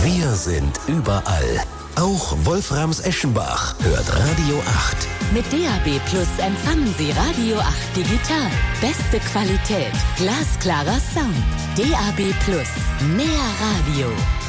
Wir sind überall. Auch Wolframs-Eschenbach hört Radio 8. Mit DAB Plus empfangen Sie Radio 8 digital. Beste Qualität, glasklarer Sound. DAB Plus, mehr Radio.